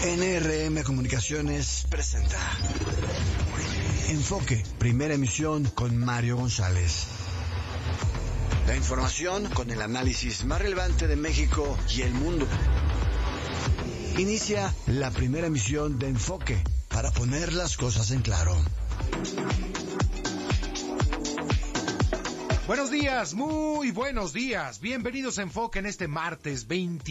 NRM Comunicaciones presenta Enfoque, primera emisión con Mario González. La información con el análisis más relevante de México y el mundo. Inicia la primera emisión de Enfoque para poner las cosas en claro. Buenos días, muy buenos días. Bienvenidos a Enfoque en este martes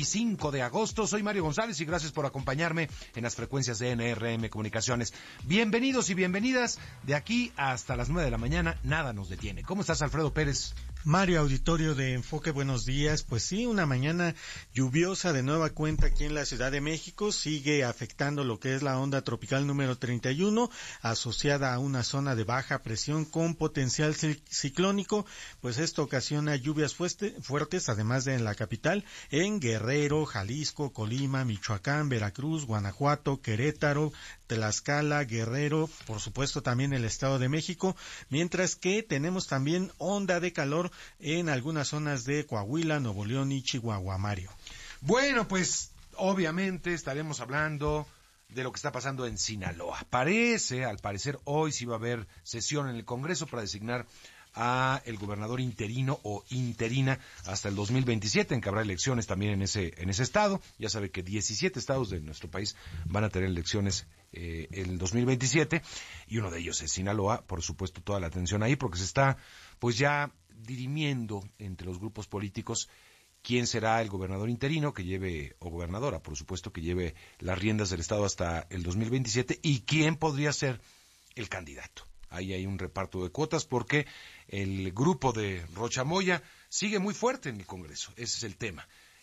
25 de agosto. Soy Mario González y gracias por acompañarme en las frecuencias de NRM Comunicaciones. Bienvenidos y bienvenidas. De aquí hasta las 9 de la mañana, nada nos detiene. ¿Cómo estás, Alfredo Pérez? Mario, auditorio de Enfoque, buenos días. Pues sí, una mañana lluviosa de nueva cuenta aquí en la Ciudad de México. Sigue afectando lo que es la onda tropical número 31, asociada a una zona de baja presión con potencial ciclónico. Pues esto ocasiona lluvias fuertes, además de en la capital, en Guerrero, Jalisco, Colima, Michoacán, Veracruz, Guanajuato, Querétaro, Tlaxcala, Guerrero, por supuesto también el Estado de México, mientras que tenemos también onda de calor en algunas zonas de Coahuila, Nuevo León y Chihuahua, Mario. Bueno, pues obviamente estaremos hablando de lo que está pasando en Sinaloa. Al parecer hoy sí va a haber sesión en el Congreso para designar a el gobernador interino o interina hasta el 2027, en que habrá elecciones también en ese estado. Ya sabe que 17 estados de nuestro país van a tener elecciones el 2027 y uno de ellos es Sinaloa. Por supuesto, toda la atención ahí porque se está pues ya dirimiendo entre los grupos políticos quién será el gobernador interino que lleve, o gobernadora, por supuesto, que lleve las riendas del estado hasta el 2027 y quién podría ser el candidato. Ahí hay un reparto de cuotas porque el grupo de Rocha Moya sigue muy fuerte en el Congreso. Ese es el tema.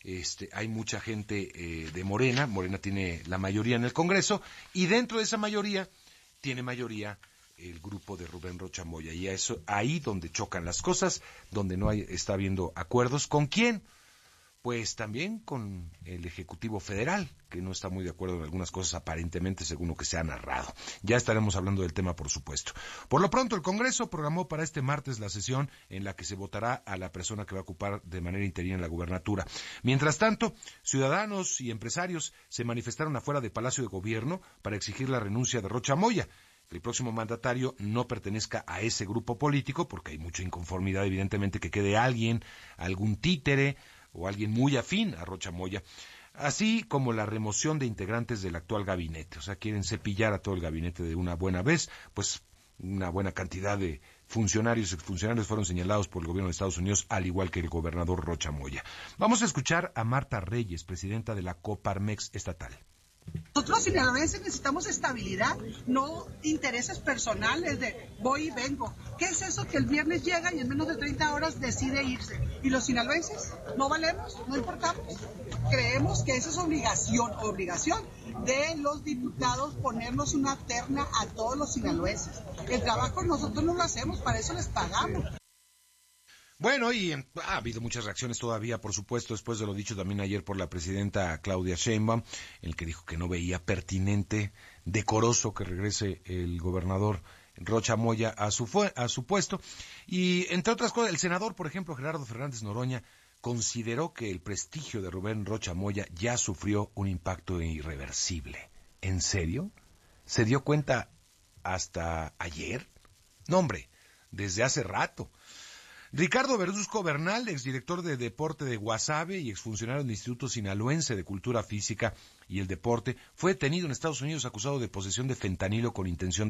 Hay mucha gente de Morena. Morena tiene la mayoría en el Congreso y dentro de esa mayoría tiene mayoría el grupo de Rubén Rocha Moya. Y eso ahí donde chocan las cosas, donde no está habiendo acuerdos. ¿Con quién? Pues también con el Ejecutivo Federal, que no está muy de acuerdo en algunas cosas aparentemente según lo que se ha narrado. Ya estaremos hablando del tema, por supuesto. Por lo pronto, el Congreso programó para este martes la sesión en la que se votará a la persona que va a ocupar de manera interina la gubernatura. Mientras tanto, ciudadanos y empresarios se manifestaron afuera del Palacio de Gobierno para exigir la renuncia de Rocha Moya. El próximo mandatario no pertenezca a ese grupo político, porque hay mucha inconformidad, evidentemente, que quede alguien, algún títere o alguien muy afín a Rocha Moya, así como la remoción de integrantes del actual gabinete. O sea, quieren cepillar a todo el gabinete de una buena vez, pues una buena cantidad de funcionarios y exfuncionarios fueron señalados por el gobierno de Estados Unidos, al igual que el gobernador Rocha Moya. Vamos a escuchar a Marta Reyes, presidenta de la Coparmex estatal. Nosotros sinaloenses necesitamos estabilidad, no intereses personales de voy y vengo. ¿Qué es eso que el viernes llega y en menos de 30 horas decide irse? ¿Y los sinaloenses? ¿No valemos? ¿No importamos? Creemos que esa es obligación de los diputados ponernos una terna a todos los sinaloenses. El trabajo nosotros no lo hacemos, para eso les pagamos. Bueno, y ha habido muchas reacciones todavía, por supuesto, después de lo dicho también ayer por la presidenta Claudia Sheinbaum, en el que dijo que no veía pertinente, decoroso que regrese el gobernador Rocha Moya a su puesto. Y entre otras cosas, el senador, por ejemplo, Gerardo Fernández Noroña, consideró que el prestigio de Rubén Rocha Moya ya sufrió un impacto irreversible. ¿En serio? ¿Se dio cuenta hasta ayer? No, hombre, desde hace rato. Ricardo Verduzco Bernal, exdirector de Deporte de Guasave y exfuncionario del Instituto Sinaloense de Cultura Física y el Deporte, fue detenido en Estados Unidos acusado de posesión de fentanilo con intención